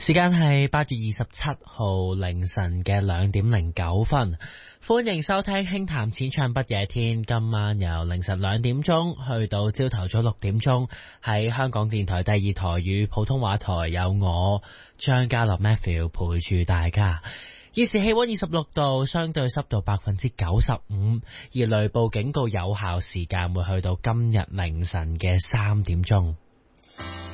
時間係8月27號凌晨嘅2:09，歡迎收聽輕談淺唱不夜天。今晚由凌晨2點鐘去到朝頭早6點鐘，喺香港電台第2台與普通話台有我張家樂 Matthew 陪住大家。現時氣溫26度，相對濕度95%，而雷暴警告有效時間會去到今日凌晨嘅3點鐘。